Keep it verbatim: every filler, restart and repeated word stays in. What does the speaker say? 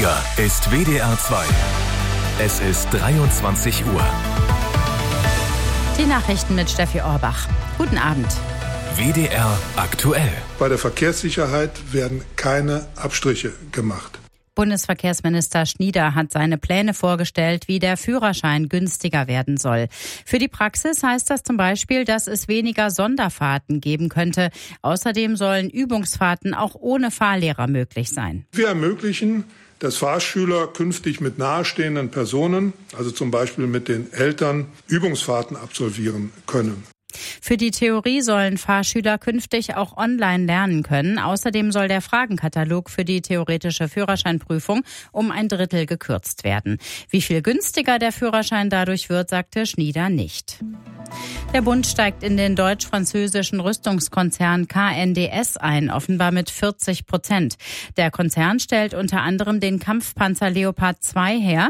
Hier ist W D R zwei. Es ist dreiundzwanzig Uhr. Die Nachrichten mit Steffi Orbach. Guten Abend. W D R aktuell. Bei der Verkehrssicherheit werden keine Abstriche gemacht. Bundesverkehrsminister Schnieder hat seine Pläne vorgestellt, wie der Führerschein günstiger werden soll. Für die Praxis heißt das zum Beispiel, dass es weniger Sonderfahrten geben könnte. Außerdem sollen Übungsfahrten auch ohne Fahrlehrer möglich sein. Wir ermöglichen, dass Fahrschüler künftig mit nahestehenden Personen, also zum Beispiel mit den Eltern, Übungsfahrten absolvieren können. Für die Theorie sollen Fahrschüler künftig auch online lernen können. Außerdem soll der Fragenkatalog für die theoretische Führerscheinprüfung um ein Drittel gekürzt werden. Wie viel günstiger der Führerschein dadurch wird, sagte Schnieder nicht. Der Bund steigt in den deutsch-französischen Rüstungskonzern K N D S ein, offenbar mit vierzig Prozent. Der Konzern stellt unter anderem den Kampfpanzer Leopard zwei her.